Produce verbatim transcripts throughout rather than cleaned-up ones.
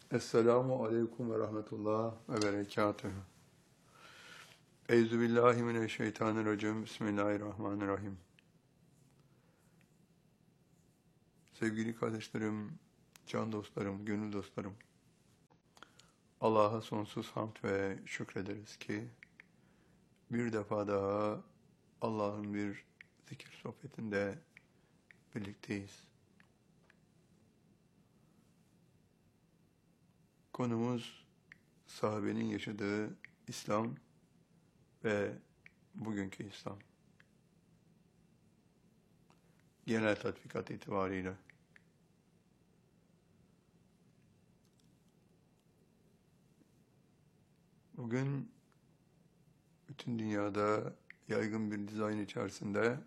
Esselamu aleyküm ve rahmetullah ve berekatuhu. Euzubillahimineşşeytanirracim. Bismillahirrahmanirrahim. Sevgili kardeşlerim, can dostlarım, gönül dostlarım. Allah'a sonsuz hamd ve şükrederiz ki bir defa daha Allah'ın bir zikir sohbetinde birlikteyiz. Konumuz sahabenin yaşadığı İslam ve bugünkü İslam. Genel tatbikat itibariyle. Bugün bütün dünyada yaygın bir dizayn içerisinde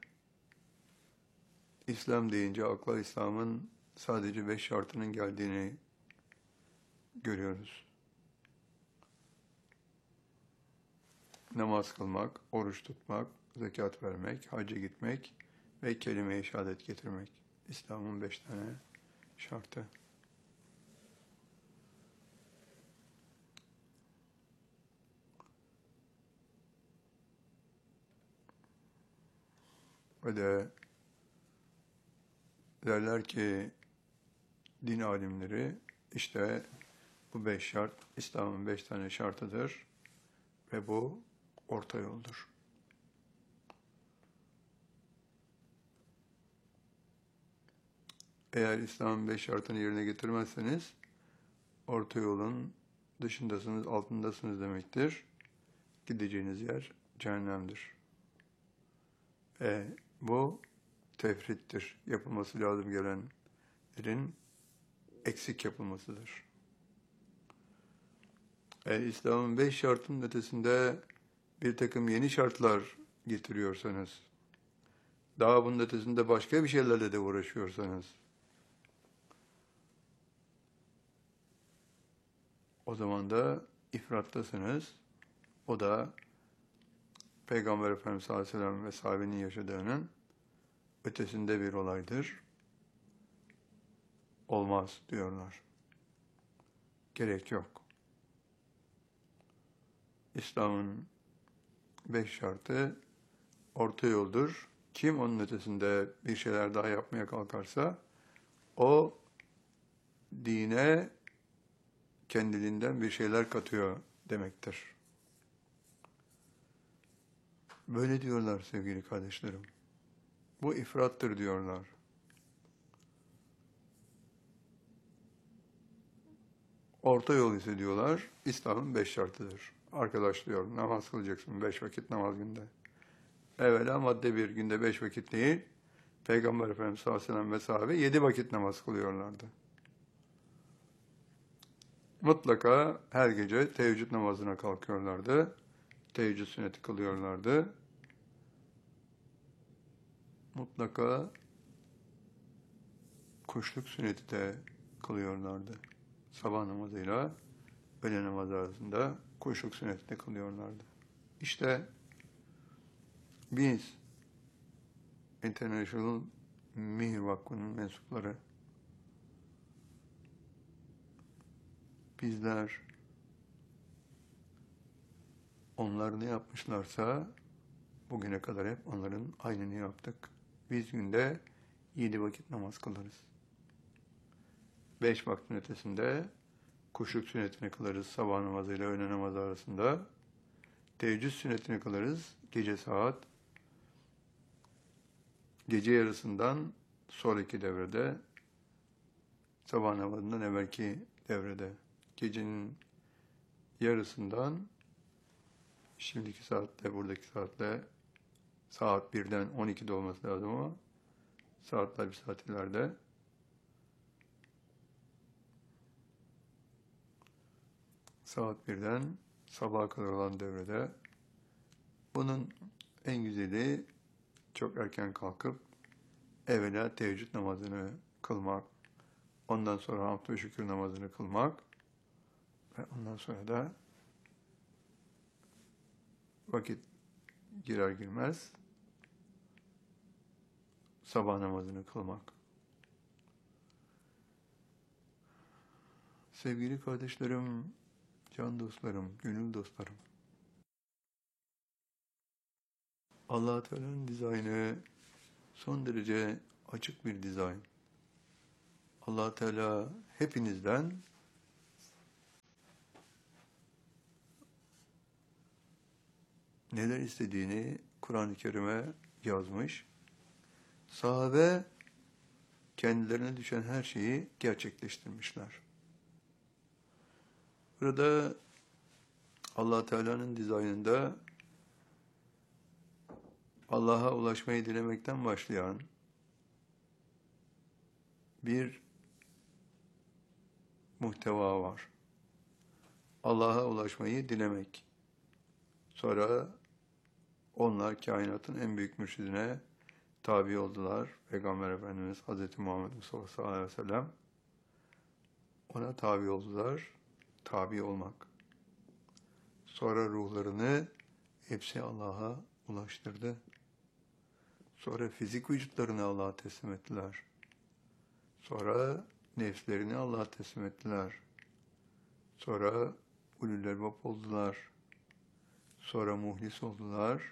İslam deyince akla İslam'ın sadece beş şartının geldiğini görüyoruz. Namaz kılmak, oruç tutmak, zekat vermek, hacca gitmek ve kelime-i şehadet getirmek. İslam'ın beş tane şartı. Ve de derler ki din alimleri işte bu beş şart İslam'ın beş tane şartıdır ve bu orta yoldur. Eğer İslam'ın beş şartını yerine getirmezseniz orta yolun dışındasınız, altındasınız demektir. Gideceğiniz yer cehennemdir. E, bu tefrittir. Yapılması lazım gelenlerin eksik yapılmasıdır. Eğer İslam'ın beş şartının ötesinde bir takım yeni şartlar getiriyorsanız, daha bunun ötesinde başka bir şeylerle de uğraşıyorsanız, o zaman da ifrattasınız. O da Peygamber Efendimiz sallallahu aleyhi ve sellem ve sahabenin yaşadığının ötesinde bir olaydır. Olmaz diyorlar. Gerek yok. İslam'ın beş şartı orta yoldur. Kim onun ötesinde bir şeyler daha yapmaya kalkarsa o dine kendiliğinden bir şeyler katıyor demektir. Böyle diyorlar sevgili kardeşlerim. Bu ifrattır diyorlar. Orta yol ise diyorlar, İslam'ın beş şartıdır. Arkadaş diyor, namaz kılacaksın, beş vakit namaz günde. Evvela madde bir, günde beş vakit değil, Peygamber Efendimiz sallallahu aleyhi ve sellem ve sahabe yedi vakit namaz kılıyorlardı. Mutlaka her gece teheccüd namazına kalkıyorlardı. Teheccüd sünneti kılıyorlardı. Mutlaka kuşluk sünneti de kılıyorlardı. Sabah namazıyla öğle namazı arasında kuşluk sünnetini kılıyorlardı. İşte biz International Mihir Vakfı'nın mensupları, bizler onlar ne yapmışlarsa bugüne kadar hep onların aynını yaptık. Biz günde yedi vakit namaz kılarız. Beş vaktin ötesinde kuşluk sünnetini kılarız sabah namazıyla öğle namazı arasında. Teheccüd sünnetini kılarız gece saat gece yarısından sonraki devrede, sabah namazından evvelki devrede, gecenin yarısından şimdiki saatle buradaki saatle saat birden on ikide olması lazım ama saatler bir saat ileride. Saat birden sabaha kadar olan devrede. Bunun en güzeli çok erken kalkıp evvela teheccüd namazını kılmak, ondan sonra hamd ve şükür namazını kılmak ve ondan sonra da vakit girer girmez sabah namazını kılmak. Sevgili kardeşlerim, can dostlarım, gönül dostlarım. Allah-u Teala'nın dizaynı son derece açık bir dizayn. Allah Teala hepinizden neler istediğini Kur'an-ı Kerim'e yazmış. Sahabe kendilerine düşen her şeyi gerçekleştirmişler. Burada Allah Teala'nın dizaynında Allah'a ulaşmayı dilemekten başlayan bir muhteva var. Allah'a ulaşmayı dilemek. Sonra onlar kainatın en büyük mürşidine tabi oldular. Peygamber Efendimiz Hazreti Muhammed Mustafa sallallahu aleyhi ve sellem ona tabi oldular. Tabi olmak. Sonra ruhlarını hepsi Allah'a ulaştırdı. Sonra fizik vücutlarını Allah'a teslim ettiler. Sonra nefslerini Allah'a teslim ettiler. Sonra ulul elbab oldular. Sonra muhlis oldular.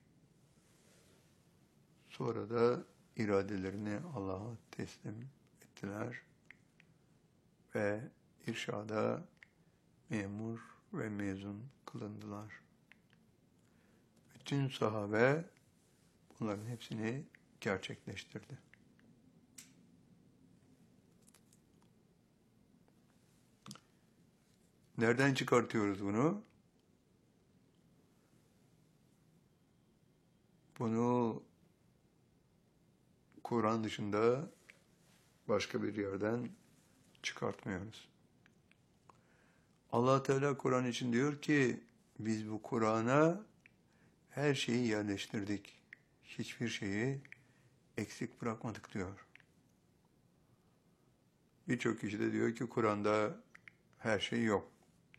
Sonra da iradelerini Allah'a teslim ettiler. Ve irşada memur ve mezun kılındılar. Bütün sahabe bunların hepsini gerçekleştirdi. Nereden çıkartıyoruz bunu? Bunu Kur'an dışında başka bir yerden çıkartmıyoruz. Allah Teala Kur'an için diyor ki biz bu Kur'an'a her şeyi yerleştirdik. Hiçbir şeyi eksik bırakmadık diyor. Birçok kişi de diyor ki Kur'an'da her şey yok.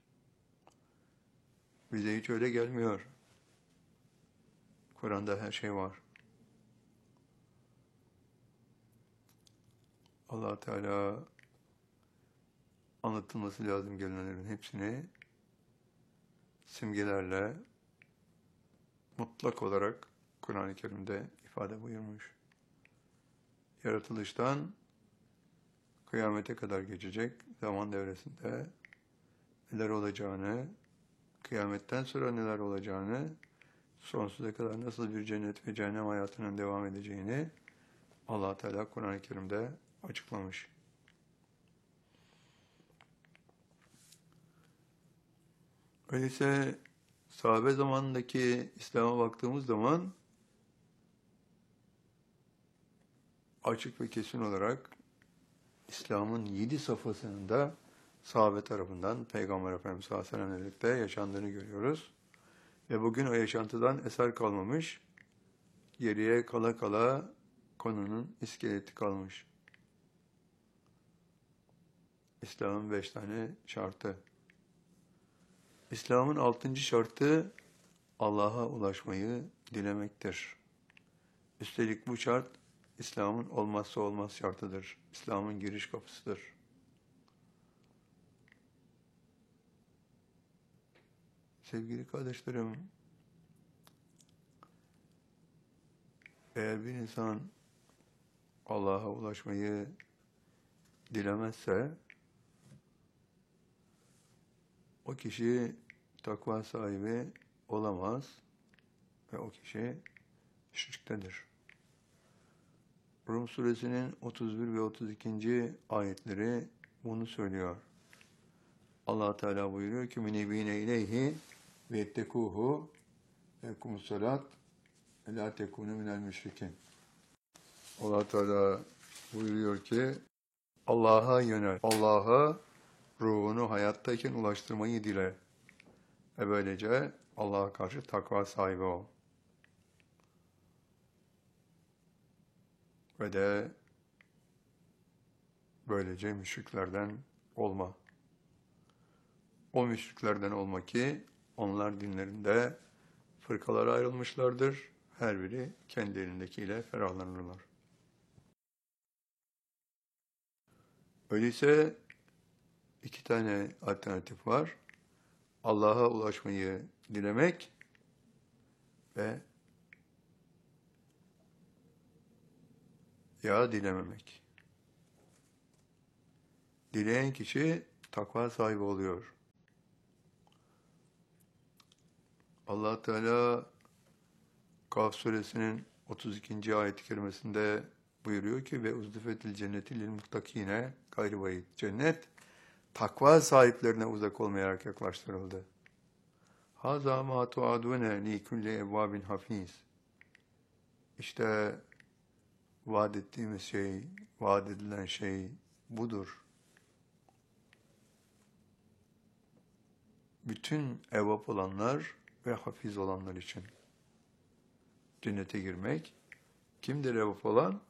Bize hiç öyle gelmiyor. Kur'an'da her şey var. Allah Teala anlatılması lazım gelenlerin hepsini simgelerle mutlak olarak Kur'an-ı Kerim'de ifade buyurmuş. Yaratılıştan kıyamete kadar geçecek zaman devresinde neler olacağını, kıyametten sonra neler olacağını, sonsuza kadar nasıl bir cennet ve cehennem hayatının devam edeceğini Allah Teala Kur'an-ı Kerim'de açıklamış. Öyleyse sahabe zamanındaki İslam'a baktığımız zaman açık ve kesin olarak İslam'ın yedi safhasının da sahabe tarafından Peygamber Efendimiz sallallahu aleyhi ve sellem'le birlikte yaşandığını görüyoruz. Ve bugün o yaşantıdan eser kalmamış, geriye kala kala konunun iskeleti kalmış. İslam'ın beş tane şartı. İslam'ın altıncı şartı Allah'a ulaşmayı dilemektir. Üstelik bu şart İslam'ın olmazsa olmaz şartıdır. İslam'ın giriş kapısıdır. Sevgili kardeşlerim, eğer bir insan Allah'a ulaşmayı dilemezse, o kişi takva sahibi olamaz ve o kişi şirktedir. Rum suresinin otuz bir ve otuz ikinci ayetleri bunu söylüyor. Allah Teala buyuruyor ki minibine ileyhi ve ettekuhu ve yekumus salat ve la tekunu minel müşrikin. Allah Teala buyuruyor ki Allah'a yönel. Allah'a ruhunu hayattayken ulaştırmayı dile. Ve böylece Allah'a karşı takva sahibi ol. Ve de böylece müşriklerden olma. O müşriklerden olma ki onlar dinlerinde fırkalara ayrılmışlardır. Her biri kendi elindekiyle iki tane alternatif var. Allah'a ulaşmayı dilemek ve ya dilememek. Dileyen kişi takva sahibi oluyor. Allah Teala Kaf suresinin otuz ikinci ayet-i kerimesinde buyuruyor ki ve uzdifetil cenneti lil muttakine gayri bayit. Cennet takva sahiplerine uzak olmayarak yaklaştırıldı. Haza ma tuadune li kulli evvabin hafiz. İşte vaat ettiğimiz şey, vaat edilen şey budur. Bütün evvap olanlar ve hafiz olanlar için cennete girmek. Kimdir evvap olan?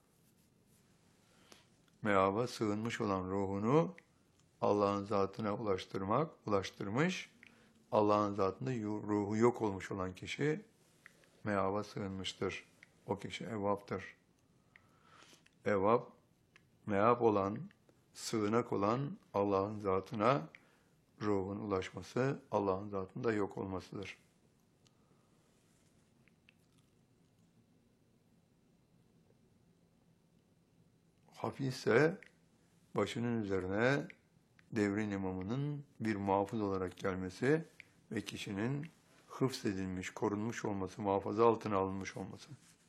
Meaba sığınmış olan ruhunu Allah'ın zatına ulaştırmak, ulaştırmış, Allah'ın zatında ruhu yok olmuş olan kişi meaba sığınmıştır. O kişi evvaptır. Evvap, meab olan, sığınak olan Allah'ın zatına ruhun ulaşması, Allah'ın zatında yok olmasıdır. Hafiz ise başının üzerine devrin imamının bir muhafız olarak gelmesi ve kişinin hıfzedilmiş, korunmuş olması, muhafaza altına alınmış olması.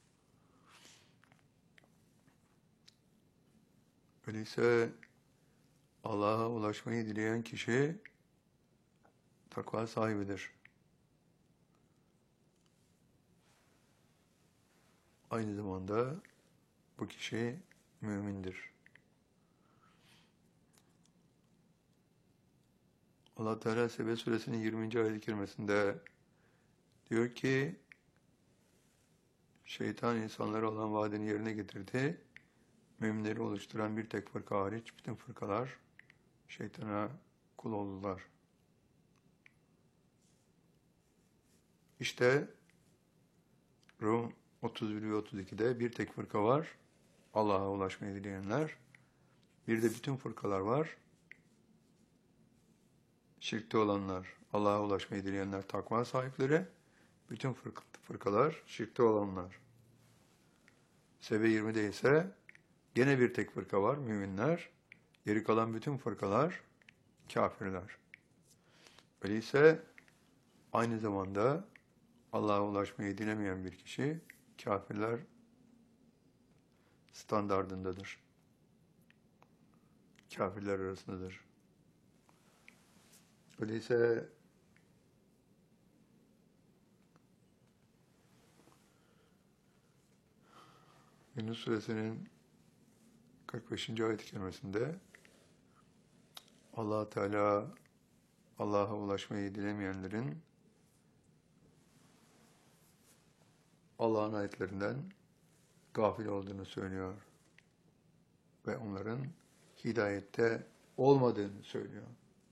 Öyleyse Allah'a ulaşmayı dileyen kişi takva sahibidir. Aynı zamanda bu kişi mümindir. Allah Teala Sebe suresinin yirminci ayet-i kerimesinde diyor ki şeytan insanlara olan vaadini yerine getirdi. Müminleri oluşturan bir tek fırka hariç bütün fırkalar şeytana kul oldular. İşte Rum otuz bir ve otuz ikide bir tek fırka var. Allah'a ulaşmayı dileyenler. Bir de bütün fırkalar var. Şirkte olanlar, Allah'a ulaşmayı dileyenler takva sahipleri. Bütün fırkalar şirkte olanlar. Sebe yirmide ise gene bir tek fırka var, müminler. Geri kalan bütün fırkalar kafirler. Öyleyse aynı zamanda Allah'a ulaşmayı dilemeyen bir kişi kafirler standardındadır. Kafirler arasındadır. Öyleyse Yunus Suresinin kırk beşinci ayet-i kerimesinde Allah Teala Allah'a ulaşmayı dilemeyenlerin Allah'ın ayetlerinden gafil olduğunu söylüyor ve onların hidayette olmadığını söylüyor.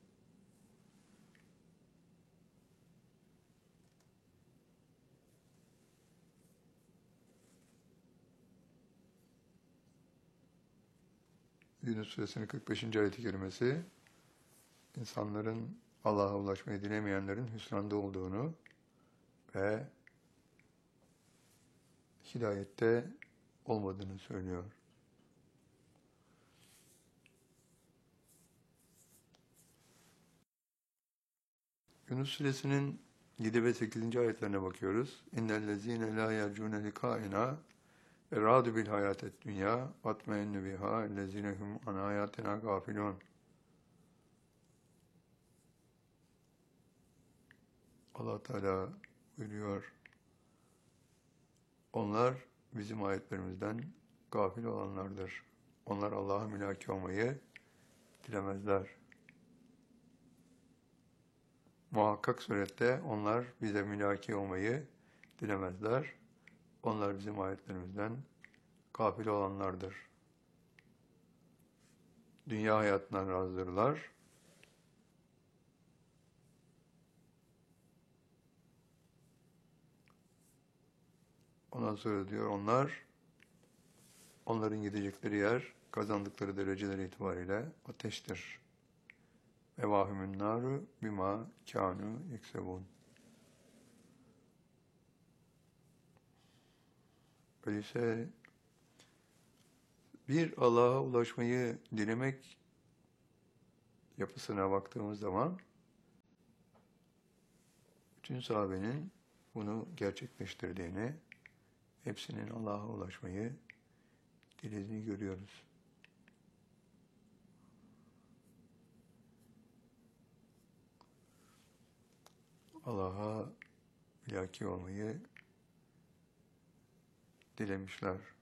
Yunus Suresinin kırk beşinci ayet-i kerimesi insanların Allah'a ulaşmayı dilemeyenlerin hüsranda olduğunu ve hidayette olmadığını söylüyor. Yunus Suresinin yedi ve sekizinci ayetlerine bakıyoruz. İnnellezîne lâ yercûne likâinâ ve râdü bil hayâtet dünyâ atmeinnü bihâ ellezîne hum an âyâtinâ gâfilûn. Allah Teala buyuruyor. Onlar bizim ayetlerimizden gafil olanlardır. Onlar Allah'a mülaki olmayı dilemezler. Muhakkak surette onlar bize mülaki olmayı dilemezler. Onlar bizim ayetlerimizden gafil olanlardır. Dünya hayatından razıdırlar. Ondan sonra diyor onlar, onların gidecekleri yer, kazandıkları dereceler itibariyle ateştir. evâhümün nâru bimâ kânû yeksebûn. Öyleyse bir Allah'a ulaşmayı dilemek yapısına baktığımız zaman bütün sahabenin bunu gerçekleştirdiğini, hepsinin Allah'a ulaşmayı dilediğini görüyoruz. Allah'a ilaki olmayı dilemişler.